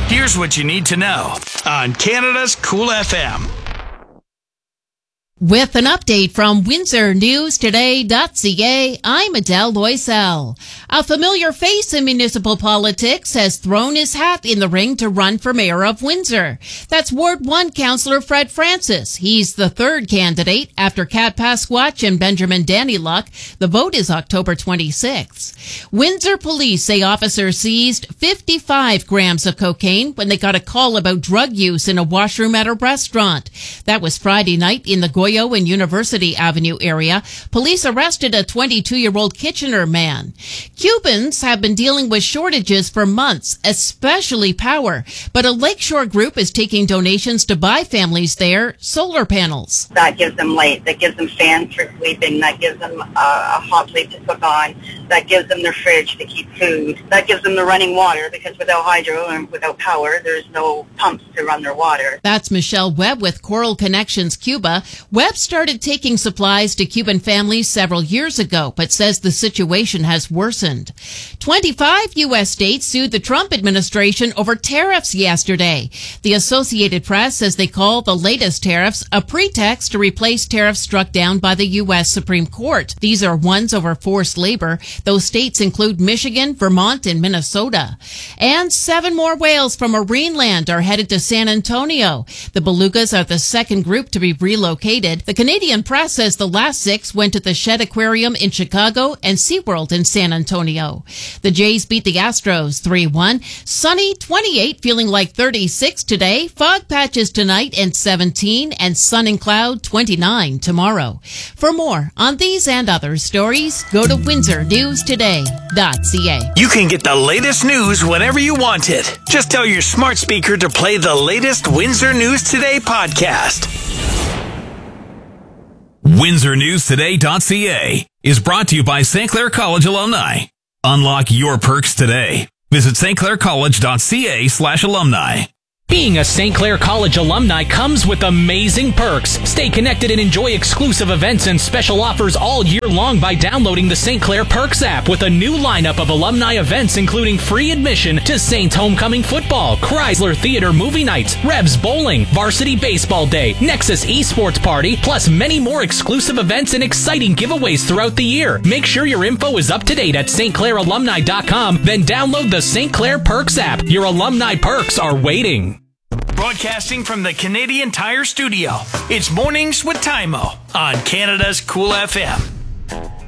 Here's what you need to know on Canada's Cool FM. With an update from WindsorNewsToday.ca, I'm Adele Loisel. A familiar face in municipal politics has thrown his hat in the ring to run for mayor of Windsor. That's Ward 1 Councillor Fred Francis. He's the third candidate after Kat Pasquatch and Benjamin Dannyluck. The vote is October 26th. Windsor police say officers seized 55 grams of cocaine when they got a call about drug use in a washroom at a restaurant. That was Friday night in the Goyo and University Avenue area. Police arrested a 22-year-old Kitchener man. Cubans have been dealing with shortages for months, especially power. But a Lakeshore group is taking donations to buy families there solar panels. That gives them light, that gives them fans for sleeping, that gives them a hot plate to cook on, that gives them their fridge to keep food, that gives them the running water, because without hydro and without power, there's no pumps to run their water. That's Michelle Webb with Coral Connections Cuba. Webb started taking supplies to Cuban families several years ago, but says the situation has worsened. 25 U.S. states sued the Trump administration over tariffs yesterday. The Associated Press says they call the latest tariffs a pretext to replace tariffs struck down by the U.S. Supreme Court. These are ones over forced labor. Those states include Michigan, Vermont, and Minnesota. And 7 more whales from Marineland are headed to San Antonio. The belugas are the second group to be relocated. The Canadian press says the last 6 went to the Shedd Aquarium in Chicago and SeaWorld in San Antonio. The Jays beat the Astros 3-1. Sunny, 28, feeling like 36 today. Fog patches tonight and 17, and sun and cloud 29 tomorrow. For more on these and other stories, go to WindsorNewsToday.ca. You can get the latest news whenever you want it. Just tell your smart speaker to play the latest Windsor News Today podcast. WindsorNewsToday.ca is brought to you by St. Clair College alumni. Unlock your perks today. Visit stclaircollege.ca/alumni. Being a St. Clair College alumni comes with amazing perks. Stay connected and enjoy exclusive events and special offers all year long by downloading the St. Clair Perks app with a new lineup of alumni events including free admission to Saints Homecoming Football, Chrysler Theater Movie Nights, Rebs Bowling, Varsity Baseball Day, Nexus Esports Party, plus many more exclusive events and exciting giveaways throughout the year. Make sure your info is up to date at stclairalumni.com, then download the St. Clair Perks app. Your alumni perks are waiting. Broadcasting from the Canadian Tire Studio, it's Mornings with Tymo on Canada's Cool FM.